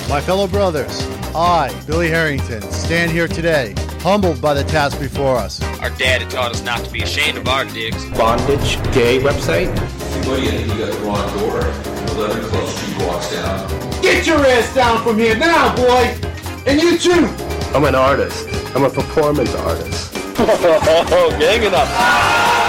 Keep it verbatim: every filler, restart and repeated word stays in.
My fellow brothers, I, Billy Harrington, stand here today, humbled by the task before us. Our dad had taught us not to be ashamed of our dicks. Bondage gay website. Anybody, I think you got the wrong door. eleven Club Street walks down. Get your ass down from here now, boy! And you too! I'm an artist. I'm a performance artist. Oh, gang it up.